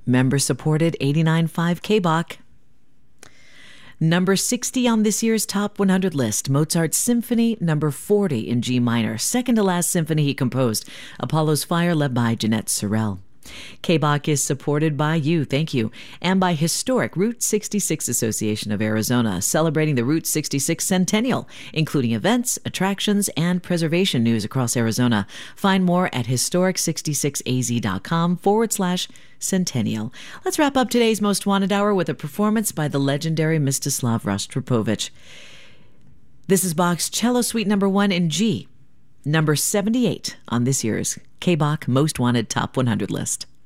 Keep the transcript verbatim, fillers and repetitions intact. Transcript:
Member-supported eighty-nine point five K-Bach. Number sixty on this year's Top one hundred list, Mozart's Symphony Number forty in G minor, second to last symphony he composed, Apollo's Fire, led by Jeanette Sorrell. K-Bach is supported by you, thank you, and by historic Route sixty-six Association of Arizona, celebrating the Route sixty-six Centennial, including events, attractions, and preservation news across Arizona. Find more at historic sixty-six a z dot com forward slash centennial. Let's wrap up today's Most Wanted Hour with a performance by the legendary Mstislav Rostropovich. This is Bach's Cello Suite Number one in G, number seventy-eight on this year's K-Bach Most Wanted Top one hundred list.